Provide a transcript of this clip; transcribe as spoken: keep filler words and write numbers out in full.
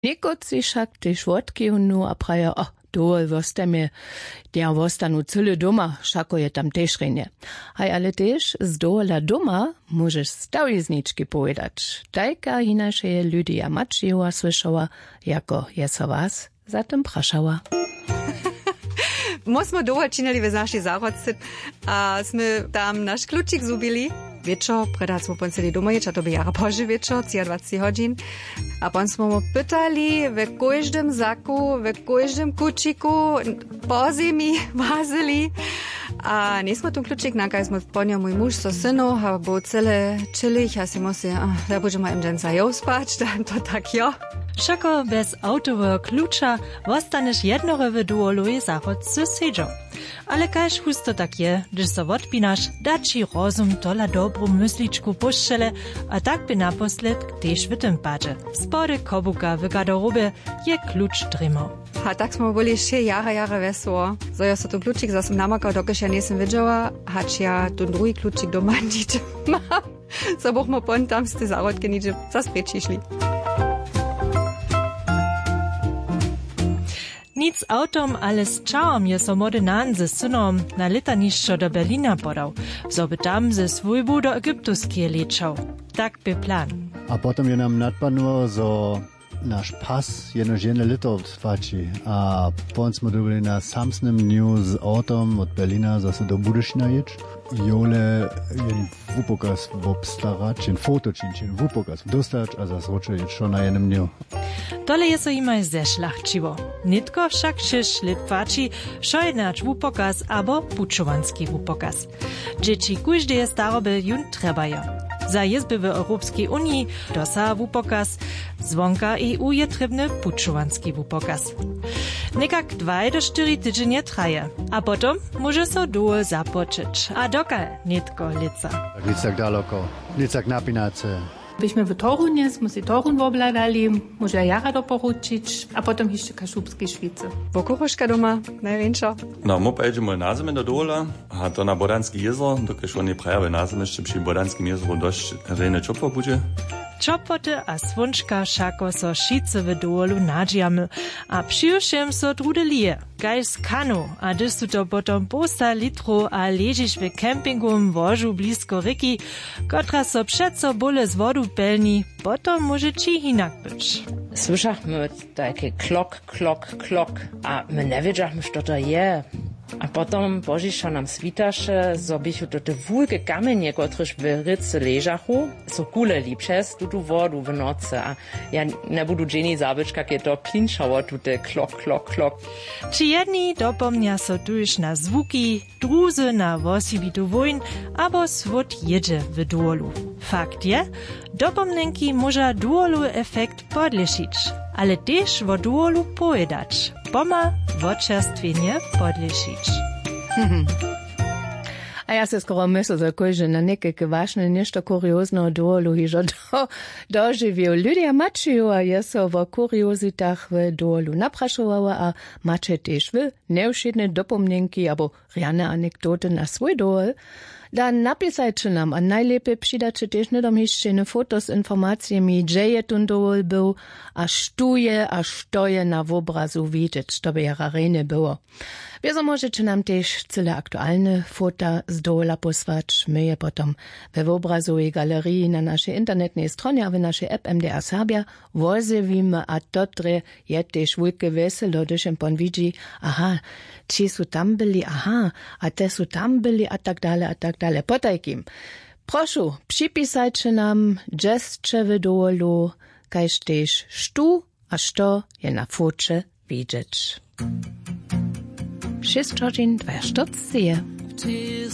Niekoci však tež odkývnú a praja, oh, dole vosteme, der vostanú celé doma, šako je tam tež rejne. Haj, ale tež z dola doma môžeš stavizničky povedať. Tajka hinaše ľudia Mačiova slyšova, jako je so vás zatem prašała. My sme dole činili v našej zárodce a sme tam náš kľúčik zubili. Wieczór, predać smo ponceli doma ječ, a to by jara pože wieczór, dwadzieścia hodin. A pon smo mu pytali w każdym zaku, w każdym kuciku, po zimi, wazili. A nie smo tu kluczyk nakaj, smo ponia mój muž so synu, a bo cele chillich, a si musi, da budeme im den zajo spać, to tak jo. Všako bez autového kľúča vostaneš jednorowy duoluje záchod s seďou. Ale kaž husto tak je, když so odpínaš, dá či rozum tola dobrú mysličku puščele a tak by naposled tež v tym páče. Spode kobuka v garderobe je kľúč drimo. A tak smo boli še jara, jara veselo. So ja so tu kľúčik zase namakal, dokiaľ ja nesem videla, hač ja tu druhý kľúčik doma nič mám. So boh mo pon tam z tej zárodke nič zase pričišli. Nic autom, ale s čaom je so mode nan ze synom na letanišćo do Berlina podał, so by tam ze svojbu do Egyptuskie lečał. Tak by plan. A potom je nam nadpanuo, so naš pas jedno žene leto odtvači. A pon smo dobili na samsnym dniu z autom od Berlina zase do Budyšina ječ. Jole jen vupokaz obstarać, jen fotočin, jen vupokaz dostać, a zase roče ječ šo na jednym dniu. Tole je so imaj zešlachčivo. Nitko však šeš let tvači, šo je nač vupokaz abo pučovanski vupokaz. Džeči kužde je starobe jun trebajo. Za jezby w Europejskiej Unii dosa wupokaz, zwonka E U je trebny pučovanski wupokaz. Nekak dwaj do cztery tydzienie traje, a potom może so dole zapoczyć, a dokal nitko lica. Tak nic tak daleko, nic tak napinace. Byśmy w Torunie, smo si Torun wobladali, może jara doporučić, a potom jeszcze Kaszubskie Szwice. Bo kuchoška doma, największa. No, my pojedziemy na zimę do dola, a to na Bodanski jezero, dokiaż oni prawie na zimę, jeszcze przy Bodanskim jezeru dość rejne ciepło będzie. Čopoty a svunčka šako so šice v dolu nadžijamy, a přijušem so trudelije, kaj z kanu, a když su to potom posta litru a ležiš v kempingum vožu blisko riki, kotra so přeco bole z vodu pelni, potom może ci hinak być. Słyszachmy takie klok, klok, klok, a my nie wiedziachmy, co to je. A potom požiša nam svitaše, so bychu to te vulke kamenje, kotrež v rice ležachu, so kuleli přes tutu vodu v noce. A ja ne budu dženi zabič, kak je to klinčało, tute klok, klok, klok. Či jedni dopomnia so tuž na zvuki, druzy na vosibitu vojn, abo svot jedzie w duolu. Fakt je, dopomnenki moža duolu efekt podlešić, ale tež vo duolu pojedać. Poma vočerstvenje podlešić. A ja se skoro myslel, že na nekaj vašne nešto kuriozno dolu hižo do, doživio. Ľudia Mačiova je so vo kuriozitách v dolu naprašovala a mače tež v nevšedne dopomnenky abo riane anekdoty na svoj dol. Da napisajcie nam, a najlepiej přidacie też niedomieścine foto z informacjami, gdzie je ten dol był, a sztu je, a što je na obrazu widzieć, to by jara rejne było. Wieso możecie nam też cyle aktualne fota z dola posłać, my je potom we obrazowej galerii na naszej internetnej stronie, a w naszej app M D R Serbia wozewimy, a totre je też wielkie weselo, gdyż pon widzi, aha, ci su tam byli, aha, a te su tam byli, a tak dalej, a tak dalej. Potajkim. Proszę, przypisajcie nam, gdzie w dolu, kajż też sztu, a što je na focie widzieć. sześć godzin dwadzieścia cztery.